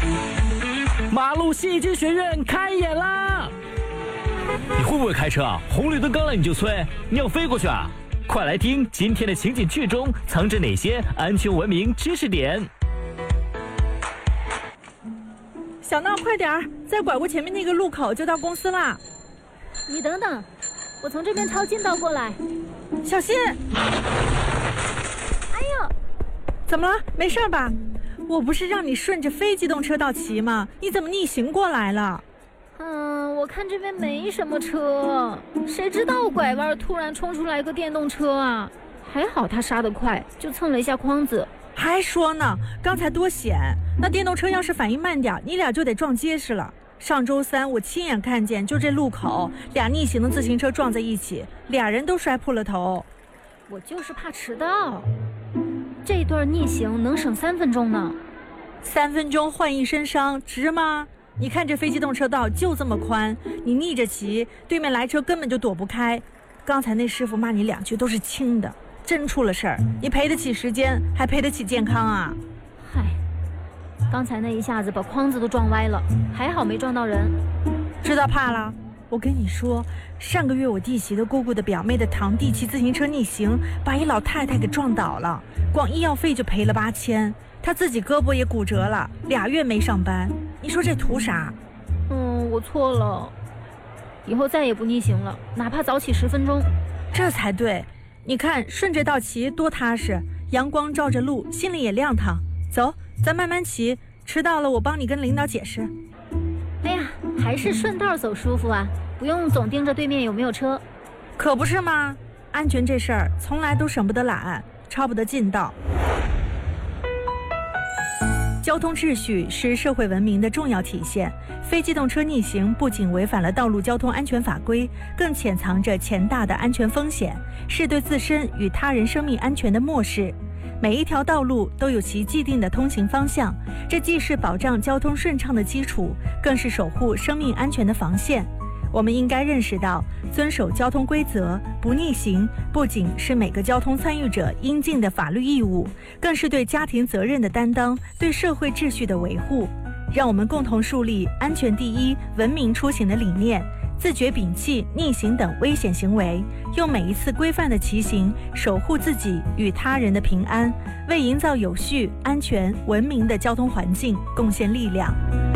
马路戏剧学院开演啦！你会不会开车啊？红绿灯刚来你就催，你要飞过去啊？快来听今天的情景剧中藏着哪些安全文明知识点。 小闹，快点儿，再拐过前面那个路口就到公司啦。 你等等，我从这边抄近道过来。 小心！ 哎呦， 怎么了？没事吧？我不是让你顺着非机动车道骑吗？你怎么逆行过来了？ 我看这边没什么车，谁知道拐弯突然冲出来个电动车啊！还好他刹得快，就蹭了一下筐子。 还说呢，刚才多险！那电动车要是反应慢点，你俩就得撞结实了。上周三我亲眼看见，就这路口，俩逆行的自行车撞在一起，俩人都摔破了头。 我就是怕迟到。这段逆行能省3分钟呢。 3分钟换一身伤，值吗？你看这非机动车道就这么宽，你逆着骑，对面来车根本就躲不开。刚才那师傅骂你2句都是轻的，真出了事儿，你赔得起时间，还赔得起健康啊？ 嗨，刚才那一下子把筐子都撞歪了，还好没撞到人。 知道怕了？我跟你说，上个月我弟媳的姑姑的表妹的堂弟骑自行车逆行，把一老太太给撞倒了，光医药费就赔了8000，他自己胳膊也骨折了，2月没上班。你说这图啥？ 我错了，以后再也不逆行了，哪怕早起10分钟。 这才对，你看顺着道骑多踏实，阳光照着路，心里也亮堂。走，咱慢慢骑，迟到了我帮你跟领导解释。 哎呀，还是顺道走舒服啊，不用总盯着对面有没有车。 可不是吗？安全这事儿从来都省不得懒，超不得近道。交通秩序是社会文明的重要体现，非机动车逆行不仅违反了道路交通安全法规，更潜藏着潜大的安全风险，是对自身与他人生命安全的漠视。每一条道路都有其既定的通行方向，这既是保障交通顺畅的基础，更是守护生命安全的防线。我们应该认识到，遵守交通规则、不逆行，不仅是每个交通参与者应尽的法律义务，更是对家庭责任的担当，对社会秩序的维护。让我们共同树立安全第一、文明出行的理念，自觉摒弃逆行等危险行为，用每一次规范的骑行守护自己与他人的平安，为营造有序、安全、文明的交通环境贡献力量。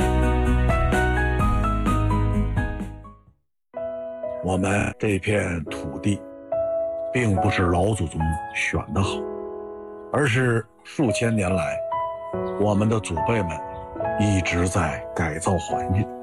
我们这片土地并不是老祖宗选得好，而是数千年来我们的祖辈们一直在改造环境。